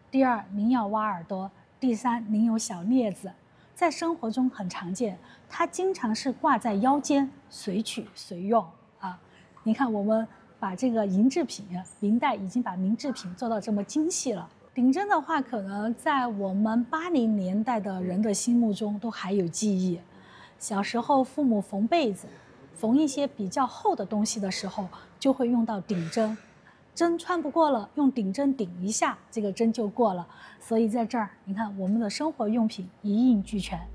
第二，您要挖耳朵；第三，您有小镊子，在生活中很常见，它经常是挂在腰间，随取随用啊。你看，我们把这个银制品，明代已经把明制品做到这么精细了。顶针的话，可能在我们80年代的人的心目中都还有记忆。小时候，父母缝被子、缝一些比较厚的东西的时候，就会用到顶针。针穿不过了，用顶针顶一下，这个针就过了。所以在这儿，你看我们的生活用品一应俱全。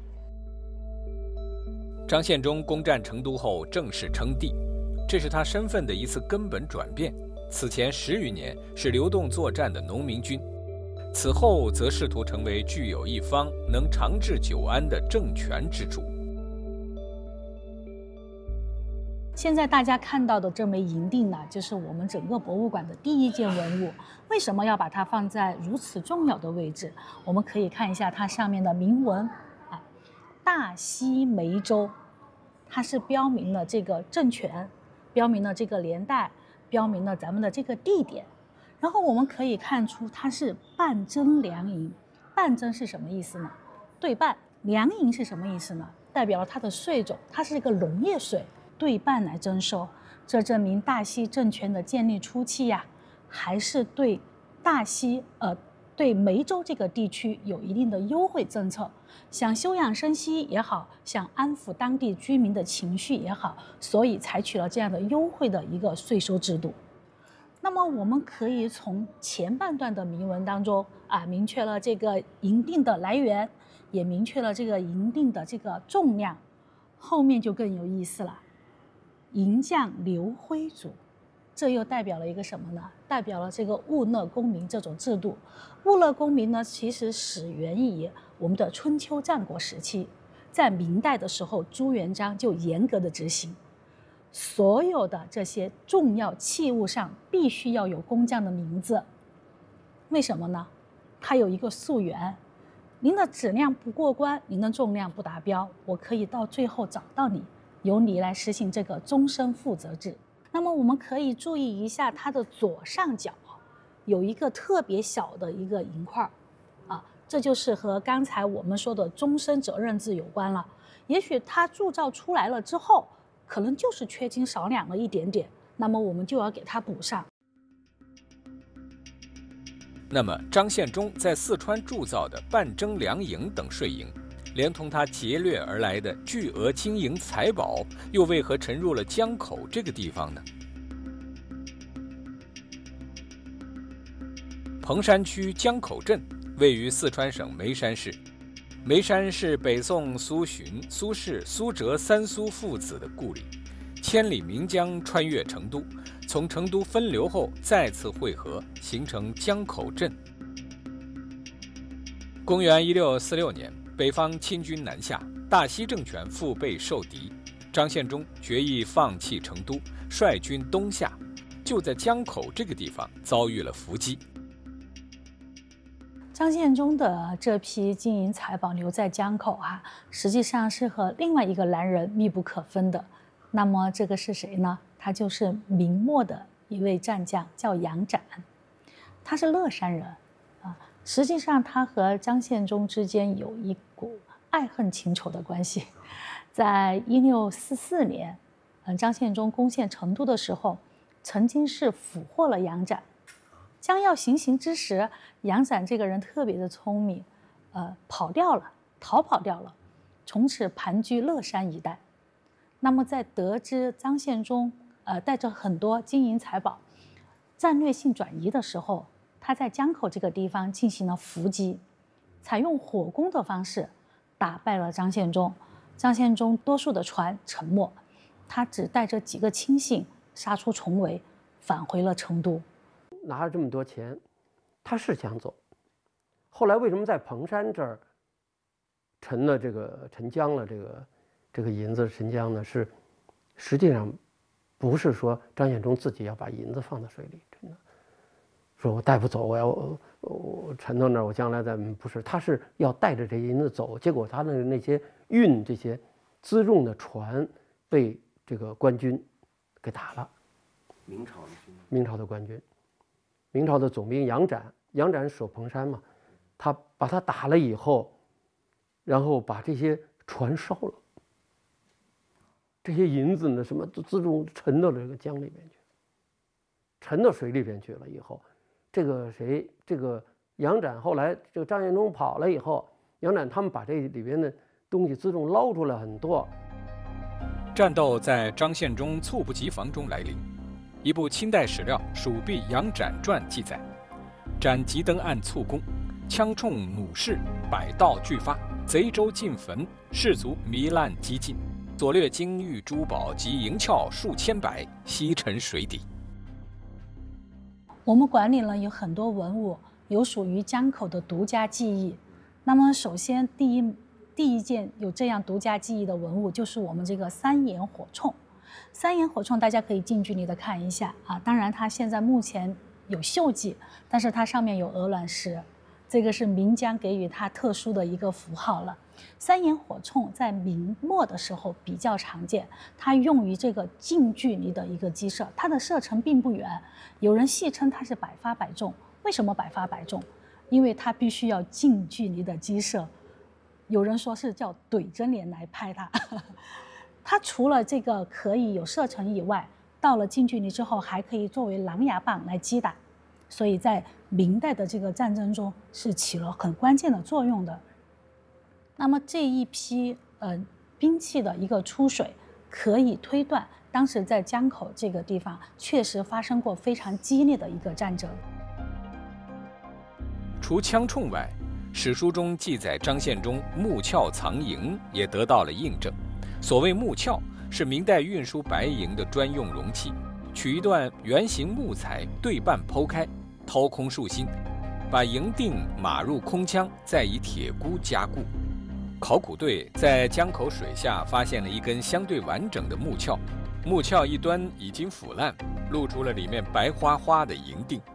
张献忠攻占成都后正式称帝，这是他身份的一次根本转变。此前10余年是流动作战的农民军，此后则试图成为具有一方能长治久安的政权之主。 现在大家看到的这枚银锭呢，就是我们整个博物馆的第一件文物。为什么要把它放在如此重要的位置？我们可以看一下它上面的铭文啊，大西梅州，它是标明了这个政权，标明了这个年代，标明了咱们的这个地点。然后我们可以看出它是半真良银。半真是什么意思呢？对半。良银是什么意思呢？代表了它的税种，它是一个农业税。对半来征收，这证明大西政权的建立初期呀，还是对大西对梅州这个地区有一定的优惠政策，想休养生息也好，想安抚当地居民的情绪也好，所以采取了这样的优惠的一个税收制度。那么我们可以从前半段的铭文当中明确了这个银锭的来源，也明确了这个银锭的这个重量，后面就更有意思了。银匠刘辉祖，这又代表了一个什么呢？代表了这个物勒公民这种制度。物勒公民呢，其实始源于我们的春秋战国时期，在明代的时候，朱元璋就严格的执行，所有的这些重要器物上必须要有工匠的名字。为什么呢？它有一个溯源，您的质量不过关，您的重量不达标，我可以到最后找到你，由你来实行这个终身负责制。那么我们可以注意一下它的左上角有一个特别小的一个银块这就是和刚才我们说的终身责任制有关了。也许它铸造出来了之后，可能就是缺斤少两了一点点，那么我们就要给它补上。 那么张献忠在四川铸造的半征良银等税银，连同他劫掠而来的巨额金银财宝，又为何沉入了江口这个地方呢？彭山区江口镇位于四川省眉山市。眉山是北宋苏洵、苏轼、苏辙三苏父子的故里，千里岷江穿越成都，从成都分流后再次汇合，形成江口镇。公元1646年，北方清军南下，大西政权腹背受敌，张献忠决意放弃成都，率军东下，就在江口这个地方遭遇了伏击。 张献忠的这批金银财宝留在江口实际上是和另外一个男人密不可分的。那么这个是谁呢？他就是明末的一位战将，叫杨展，他是乐山人实际上他和张献忠之间有一股爱恨情仇的关系。在1644年张献忠攻陷成都的时候，曾经是俘获了杨展。将要行刑之时，杨展这个人特别的聪明逃跑掉了，从此盘踞乐山一带。那么在得知张献忠带着很多金银财宝战略性转移的时候，他在江口这个地方进行了伏击，采用火攻的方式打败了张献忠。张献忠多数的船沉没，他只带着几个亲信杀出重围，返回了成都。 拿了这么多钱，他是想走。后来为什么在彭山这儿沉江了这个银子沉江呢？是实际上不是说张献忠自己要把银子放在水里沉的，说我带不走，我沉到那儿，我将来再不是，他是要带着这银子走。结果他的那些运这些辎重的船被这个官军给打了。明朝的官军。明朝的总兵杨展杨展守彭山嘛，他把他打了以后，然后把这些船烧了，这些银子呢什么都自动沉到这个江里边去，沉到水里边去了以后，这个杨展后来这个张献忠跑了以后，杨展他们把这里边的东西自动捞出来很多。 战斗在张献忠猝不及防中来临。一部清代史料《蜀壁杨展传》记载，展急登岸促攻，枪铳弩势，百道俱发，贼舟尽焚，士卒糜烂几尽，所掠金玉珠宝及银鞘数千百，悉沉水底。 我们馆里呢有很多文物，有属于江口的独家技艺。那么首先第一件有这样独家技艺的文物，就是我们这个三眼火铳。三眼火铳大家可以近距离的看一下啊，当然它现在目前有锈迹，但是它上面有鹅卵石，这个是明江给予它特殊的一个符号了。三眼火铳在明末的时候比较常见，它用于这个近距离的一个击射，它的射程并不远，有人戏称它是百发百中。为什么百发百中？因为它必须要近距离的击射，有人说是叫怼着脸来拍它。它除了这个可以有射程以外，到了近距离之后还可以作为狼牙棒来击打，所以在明代的这个战争中是起了很关键的作用的。那么这一批兵器的一个出水，可以推断当时在江口这个地方确实发生过非常激烈的一个战争。 除枪铳外，史书中记载张献忠木鞘藏银也得到了印证。所谓木鞘，是明代运输白银的专用容器，取一段圆形木材对半剖开，掏空竖心，把银锭码入空腔，再以铁箍加固。考古队在江口水下发现了一根相对完整的木鞘，木鞘一端已经腐烂，露出了里面白花花的银锭。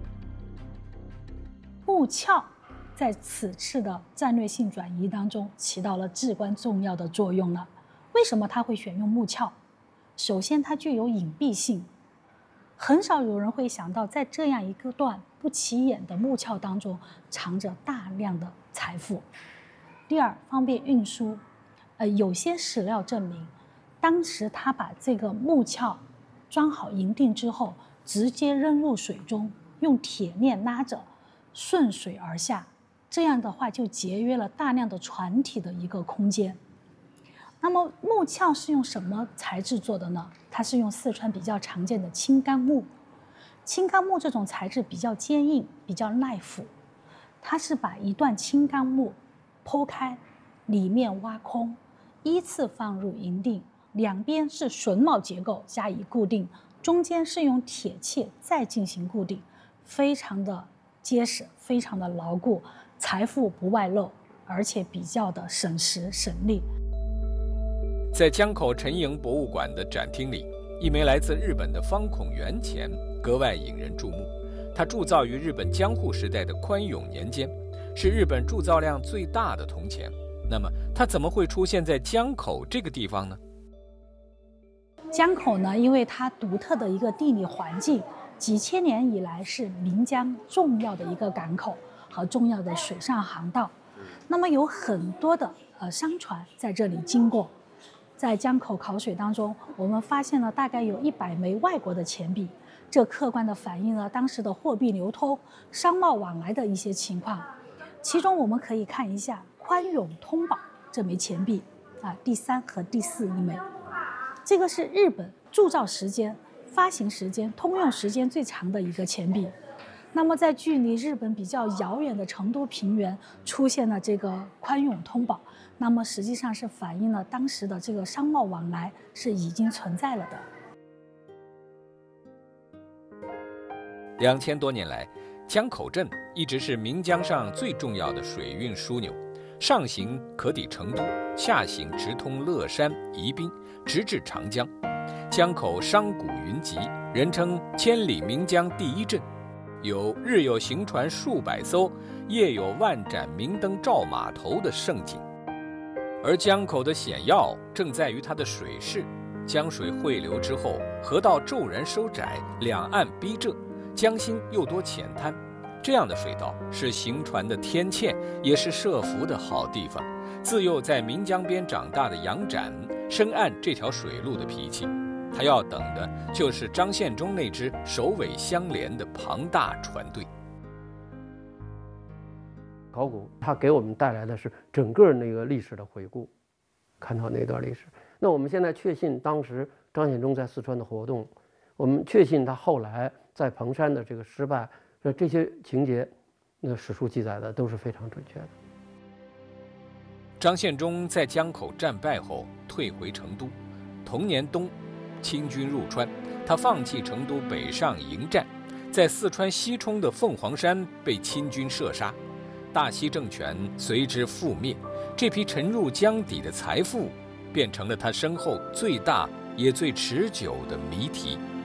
木鞘在此次的战略性转移当中起到了至关重要的作用了。为什么他会选用木鞘？首先，它具有隐蔽性，很少有人会想到在这样一个段不起眼的木鞘当中藏着大量的财富。第二，方便运输。有些史料证明，当时他把这个木鞘装好银锭之后，直接扔入水中，用铁链拉着，顺水而下。这样的话就节约了大量的船体的一个空间。那么木鞘是用什么材质做的呢？它是用四川比较常见的青冈木。青冈木这种材质比较坚硬，比较耐腐。它是把一段青冈木剖开，里面挖空，依次放入银锭，两边是榫卯结构加以固定，中间是用铁器再进行固定，非常的结实，非常的牢固，财富不外露，而且比较的省时省力。 在江口陈营博物馆的展厅里，一枚来自日本的方孔圆钱格外引人注目。它铸造于日本江户时代的宽永年间，是日本铸造量最大的铜钱。那么，它怎么会出现在江口这个地方呢？ 江口呢，因为它独特的一个地理环境，几千年以来是岷江重要的一个港口和重要的水上航道。那么有很多的商船在这里经过。在江口考水当中，我们发现了大概有100枚外国的钱币，这客观地反映了当时的货币流通、商贸往来的一些情况。其中我们可以看一下宽永通宝这枚钱币第3和第4一枚，这个是日本铸造时间、发行时间、通用时间最长的一个钱币。那么在距离日本比较遥远的成都平原出现了这个宽永通宝，那么实际上是反映了当时的这个商贸往来是已经存在了的。 2000多年来，江口镇一直是岷江上最重要的水运枢纽，上行可抵成都，下行直通乐山、宜宾，直至长江。江口商贾云集，人称千里岷江第一镇。日有行船数百艘，夜有万盏明灯照码头的盛景。而江口的险要正在于它的水势，江水汇流之后，河道骤然收窄，两岸逼仄，江心又多浅滩， 这样的水道是行船的天堑，也是设伏的好地方。自幼在岷江边长大的杨展深谙这条水路的脾气，他要等的就是张献忠那支首尾相连的庞大船队。 考古它给我们带来的是整个那个历史的回顾，看到那段历史。那我们现在确信当时张献忠在四川的活动，我们确信他后来在彭山的这个失败，这些情节，那史书记载的都是非常准确的。 张献忠在江口战败后退回成都，同年冬，清军入川，他放弃成都北上迎战，在四川西充的凤凰山被清军射杀，大西政权随之覆灭。这批沉入江底的财富，变成了他身后最大也最持久的谜题。